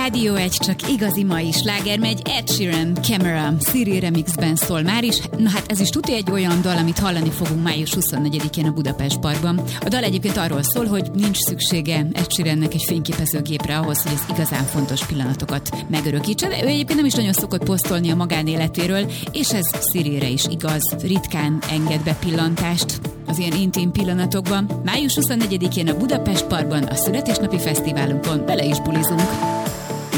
Rádió 1, csak igazi mai sláger megy. Ed Sheeran, Camera, Siri remixben szól már is. Na hát ez is tuti egy olyan dal, amit hallani fogunk május 24-én a Budapest Parkban. A dal egyébként arról szól, hogy nincs szüksége Ed Sheerannek egy fényképezőgépre ahhoz, hogy az igazán fontos pillanatokat megörökítse. De ő egyébként nem is nagyon szokott posztolni a magánéletéről, és ez Sirire is igaz. Ritkán enged be pillantást az ilyen intim pillanatokban. Május 24-én a Budapest Parkban, a születésnapi fesztiválunkon bele is bulizunk.